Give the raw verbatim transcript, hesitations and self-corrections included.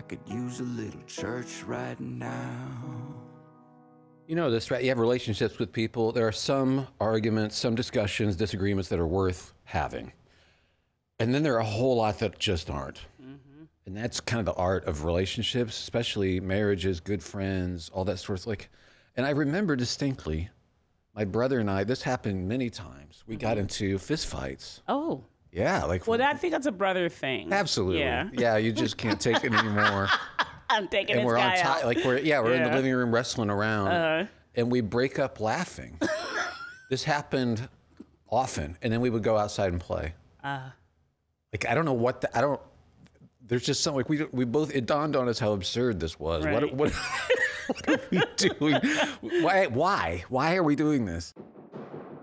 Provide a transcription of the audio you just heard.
could use a little church right now. You know this, right? You have relationships with people. There are some arguments, some discussions, disagreements that are worth having. And then there are a whole lot that just aren't. Mm-hmm. And that's kind of the art of relationships, especially marriages, good friends, all that sort of like. And I remember distinctly, my brother and I, this happened many times. We mm-hmm. got into fistfights. Oh. Yeah, like. Well, I think that's a brother thing. Absolutely. Yeah. Yeah, you just can't take it anymore. I'm taking and this we're guy on top, out. like we're yeah, we're Yeah. in the living room wrestling around, Uh-huh. and we break up laughing. This happened often, and then we would go outside and play. Uh. Like I don't know what the, I don't. There's just something like we we both. It dawned on us how absurd this was. Right. What what what are we doing? Why why why are we doing this?